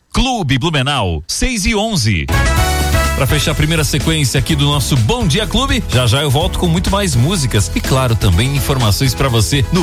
Clube Blumenau, 6:11. Para fechar a primeira sequência aqui do nosso Bom Dia Clube, já já eu volto com muito mais músicas e claro também informações para você no